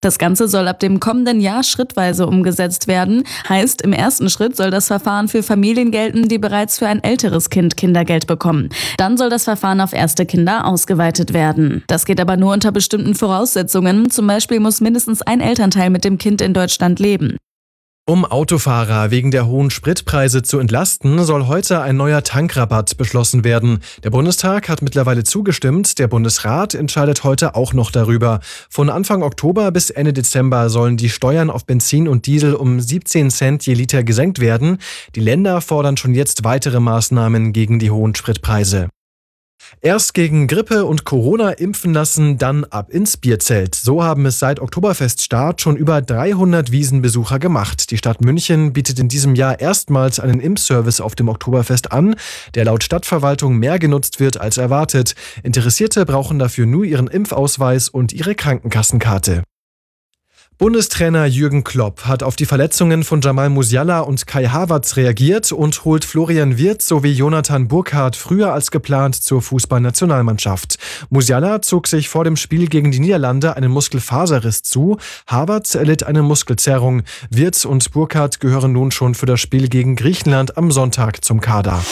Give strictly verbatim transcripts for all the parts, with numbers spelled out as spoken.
Das Ganze soll ab dem kommenden Jahr schrittweise umgesetzt werden. Heißt, im ersten Schritt soll das Verfahren für Familien gelten, die bereits für ein älteres Kind Kindergeld bekommen. Dann soll das Verfahren auf erste Kinder ausgeweitet werden. Das geht aber nur unter bestimmten Voraussetzungen. Zum Beispiel muss mindestens ein Elternteil mit dem Kind in Deutschland leben. Um Autofahrer wegen der hohen Spritpreise zu entlasten, soll heute ein neuer Tankrabatt beschlossen werden. Der Bundestag hat mittlerweile zugestimmt, der Bundesrat entscheidet heute auch noch darüber. Von Anfang Oktober bis Ende Dezember sollen die Steuern auf Benzin und Diesel um siebzehn Cent je Liter gesenkt werden. Die Länder fordern schon jetzt weitere Maßnahmen gegen die hohen Spritpreise. Erst gegen Grippe und Corona impfen lassen, dann ab ins Bierzelt. So haben es seit Oktoberfeststart schon über dreihundert Wiesenbesucher gemacht. Die Stadt München bietet in diesem Jahr erstmals einen Impfservice auf dem Oktoberfest an, der laut Stadtverwaltung mehr genutzt wird als erwartet. Interessierte brauchen dafür nur ihren Impfausweis und ihre Krankenkassenkarte. Bundestrainer Jürgen Klopp hat auf die Verletzungen von Jamal Musiala und Kai Havertz reagiert und holt Florian Wirtz sowie Jonathan Burkardt früher als geplant zur Fußballnationalmannschaft. Musiala zog sich vor dem Spiel gegen die Niederlande einen Muskelfaserriss zu, Havertz erlitt eine Muskelzerrung. Wirtz und Burkardt gehören nun schon für das Spiel gegen Griechenland am Sonntag zum Kader.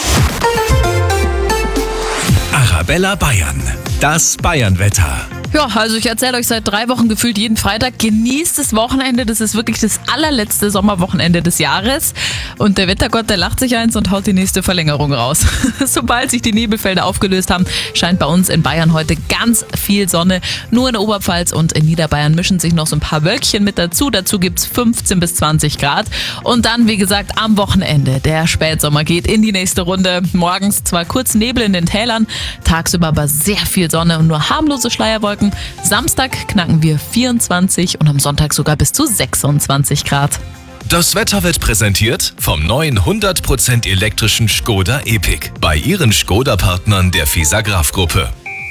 Arabella Bayern, das Bayernwetter. Ja, also ich erzähle euch seit drei Wochen gefühlt jeden Freitag, genießt das Wochenende, das ist wirklich das allerletzte Sommerwochenende des Jahres und der Wettergott, der lacht sich eins und haut die nächste Verlängerung raus. Sobald sich die Nebelfelder aufgelöst haben, scheint bei uns in Bayern heute ganz viel Sonne. Nur in der Oberpfalz und in Niederbayern mischen sich noch so ein paar Wölkchen mit dazu, dazu gibt's fünfzehn bis zwanzig Grad und dann, wie gesagt, am Wochenende, der Spätsommer geht in die nächste Runde. Morgens zwar kurz Nebel in den Tälern, tagsüber aber sehr viel Sonne und nur harmlose Schleierwolken. Samstag knacken wir vierundzwanzig und am Sonntag sogar bis zu sechsundzwanzig Grad. Das Wetter wird präsentiert vom neuen hundert Prozent elektrischen Škoda Epiq bei Ihren Škoda-Partnern der Fisagraph-Gruppe.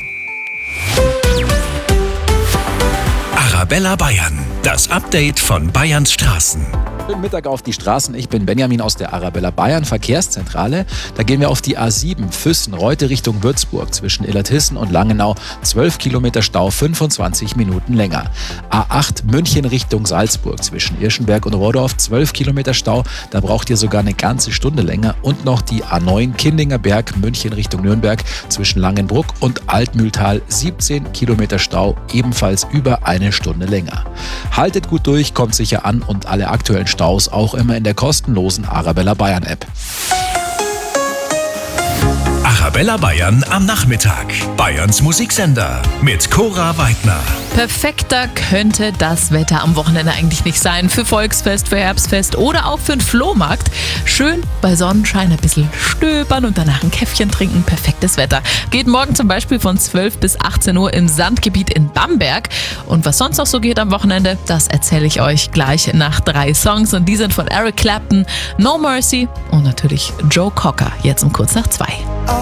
Arabella Bayern, das Update von Bayerns Straßen. Guten Mittag auf die Straßen. Ich bin Benjamin aus der Arabella Bayern Verkehrszentrale. Da gehen wir auf die A sieben Füssen-Reute Richtung Würzburg zwischen Illertissen und Langenau. zwölf Kilometer Stau, fünfundzwanzig Minuten länger. A acht München Richtung Salzburg zwischen Irschenberg und Rodorf. zwölf Kilometer Stau. Da braucht ihr sogar eine ganze Stunde länger. Und noch die A neun Kindinger Berg München Richtung Nürnberg zwischen Langenbruck und Altmühltal. siebzehn Kilometer Stau, ebenfalls über eine Stunde länger. Haltet gut durch, kommt sicher an und alle aktuellen Staus auch immer in der kostenlosen Arabella Bayern App. Arabella Bayern am Nachmittag. Bayerns Musiksender mit Cora Weidner. Perfekter könnte das Wetter am Wochenende eigentlich nicht sein. Für Volksfest, für Herbstfest oder auch für einen Flohmarkt. Schön bei Sonnenschein ein bisschen stöbern und danach ein Käffchen trinken. Perfektes Wetter. Geht morgen zum Beispiel von zwölf bis achtzehn Uhr im Sandgebiet in Bamberg. Und was sonst noch so geht am Wochenende, das erzähle ich euch gleich nach drei Songs. Und die sind von Eric Clapton, No Mercy und natürlich Joe Cocker. Jetzt um kurz nach zwei.